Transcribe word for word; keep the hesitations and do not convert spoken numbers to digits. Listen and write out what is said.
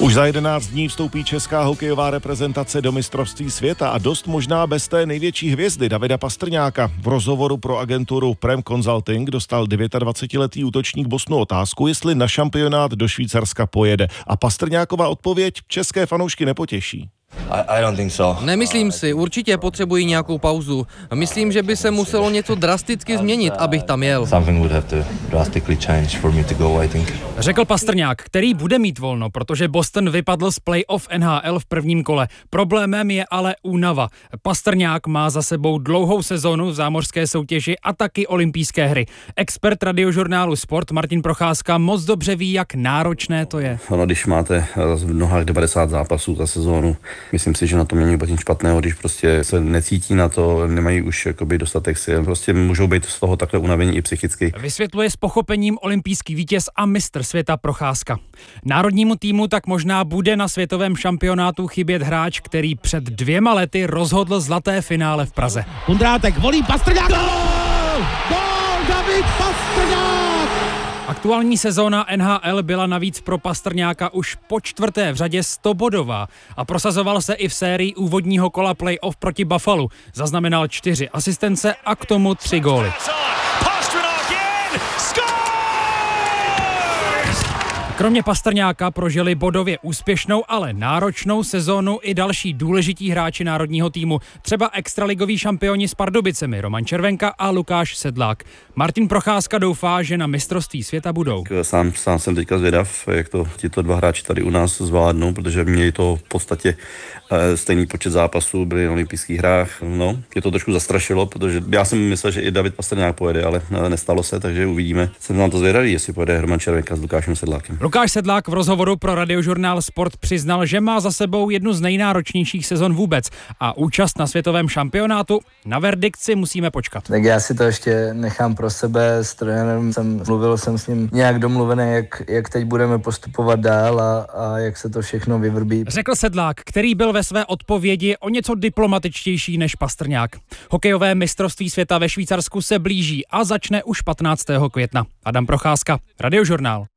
Už za jedenáct dní vstoupí česká hokejová reprezentace do mistrovství světa a dost možná bez té největší hvězdy Davida Pastrňáka. V rozhovoru pro agenturu Prem Consulting dostal dvacetidevítiletý útočník Bostonu otázku, jestli na šampionát do Švýcarska pojede. A Pastrňákova odpověď české fanoušky nepotěší. I don't think so. Nemyslím si, určitě potřebují nějakou pauzu. Myslím, že by se muselo něco drasticky změnit, abych tam jel. Something would have to drastically change for me to go, I think. Řekl Pastrňák, který bude mít volno, protože Boston vypadl z playoff N H L v prvním kole. Problémem je ale únava. Pastrňák má za sebou dlouhou sezonu v zámořské soutěži a taky olympijské hry. Expert radiožurnálu Sport Martin Procházka moc dobře ví, jak náročné to je. Ono, když máte v nohách devadesát zápasů za sezónu, myslím si, že na tom není vůbec nic špatného, když prostě se necítí na to, nemají už jakoby dostatek sil, prostě můžou být z toho takhle unavení i psychicky. Vysvětluje s pochopením olympijský vítěz a mistr světa Procházka. Národnímu týmu tak možná bude na světovém šampionátu chybět hráč, který před dvěma lety rozhodl zlaté finále v Praze. Kundrátek volí Pastrňák. Gól! Gól David Pastrňák! Aktuální sezóna N H L byla navíc pro Pastrňáka už po čtvrté v řadě stobodová a prosazoval se i v sérii úvodního kola playoff proti Buffalu. Zaznamenal čtyři asistence a k tomu tři góly. Kromě Pastrňáka prožili bodově úspěšnou, ale náročnou sezónu i další důležití hráči národního týmu, třeba extraligoví šampioni s Pardubicemi Roman Červenka a Lukáš Sedlák. Martin Procházka doufá, že na mistrovství světa budou. Sám, sám jsem teďka zvědav, jak to tito dva hráči tady u nás zvládnou, protože měli to v podstatě e, stejný počet zápasů, byli na olympijských hrách. No, mě to trošku zastrašilo, protože já jsem myslel, že i David Pastrňák pojede, ale nestalo se, takže uvidíme. Jsem na to zvědavý, jestli pojede Roman Červenka s Lukášem Sedlákem. Lukáš Sedlák v rozhovoru pro radiožurnál Sport přiznal, že má za sebou jednu z nejnáročnějších sezon vůbec a účast na světovém šampionátu, na verdikt si musíme počkat. Tak já si to ještě nechám pro sebe, s trenérem jsem mluvil jsem s ním nějak domluvený, jak, jak teď budeme postupovat dál a, a jak se to všechno vyvrbí. Řekl Sedlák, který byl ve své odpovědi o něco diplomatičtější než Pastrňák. Hokejové mistrovství světa ve Švýcarsku se blíží a začne už patnáctého května. Adam Procházka, Radiožurnál.